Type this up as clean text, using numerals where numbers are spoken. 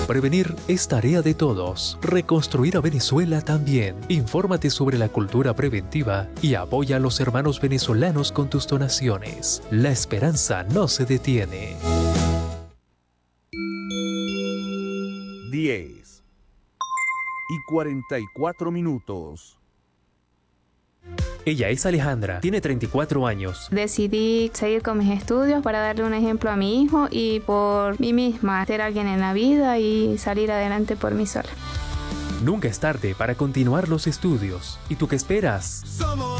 Prevenir es tarea de todos. Reconstruir a Venezuela también. Infórmate sobre la cultura preventiva y apoya a los hermanos venezolanos con tus donaciones. La esperanza no se detiene. 10:44. Ella es Alejandra, tiene 34 años. Decidí seguir con mis estudios para darle un ejemplo a mi hijo y por mí misma, ser alguien en la vida y salir adelante por mí sola. Nunca es tarde para continuar los estudios. ¿Y tú qué esperas?